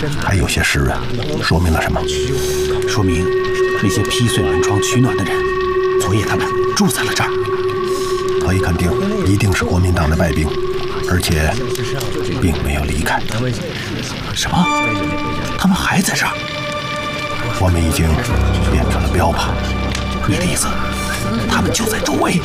还有些湿润，说明了什么？ 说明那些劈碎门窗取暖的人，昨夜他们住在了这儿。 可以肯定，一定是国民党的败兵，而且并没有离开。 什么？他们还在这儿？ 我们已经变成了标靶。 你的意思，他们就在周围？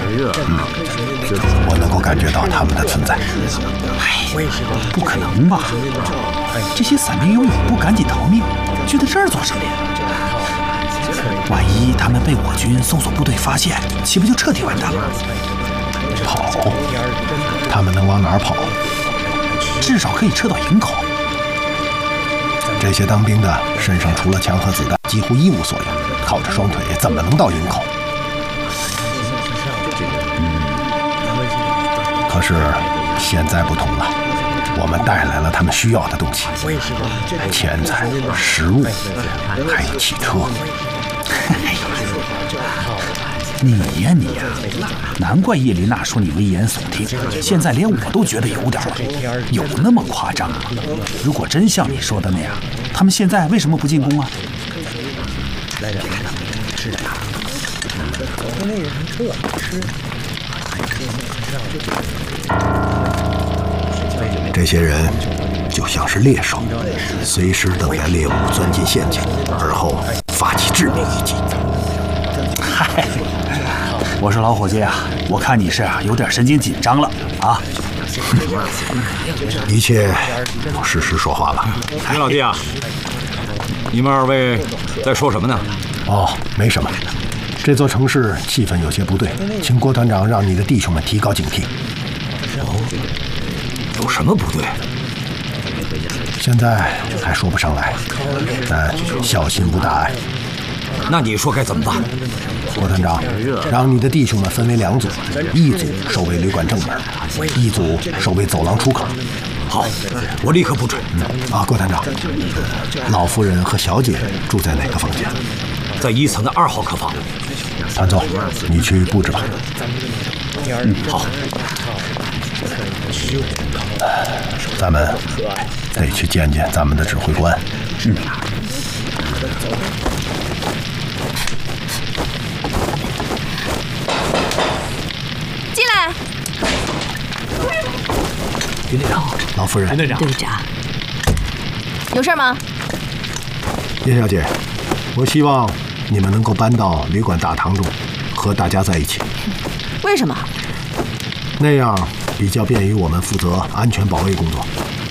我能够感觉到他们的存在。 哎，不可能吧？这些散兵游勇不赶紧逃命，去在这儿做什么呀？万一他们被我军搜索部队发现，岂不就彻底完蛋了？ 跑？他们能往哪儿跑？ 至少可以撤到营口。 这些当兵的身上除了枪和子弹，几乎一无所有，靠着双腿怎么能到营口？可是现在不同了，我们带来了他们需要的东西：钱财、食物，还有汽车。 你呀，难怪叶琳娜说你危言耸听，现在连我都觉得有点了，有那么夸张吗？如果真像你说的那样，他们现在为什么不进攻啊？ 这些人就像是猎手，随时等待猎物钻进陷阱，而后发起致命一击。 嗨，我说老伙计啊，我看你是有点神经紧张了啊！ 一切用事实说话吧。 林老弟啊，你们二位在说什么呢？ 哦，没什么。这座城市气氛有些不对，请郭团长让你的弟兄们提高警惕。 有什么不对？ 现在还说不上来，但小心无大碍。 那你说该怎么办？ 郭团长，让你的弟兄们分为2组，一组守卫旅馆正门，一组守卫走廊出口。 好，我立刻布置。 郭团长，老夫人和小姐住在哪个房间？ 在1层的2号客房。 谭总，你去布置吧。 好。 咱们得去见见咱们的指挥官。 进来。 云队长，老夫人， 队长， 有事吗？ 叶小姐，我希望你们能够搬到旅馆大堂中，和大家在一起。 为什么？ 那样比较便于我们负责安全保卫工作。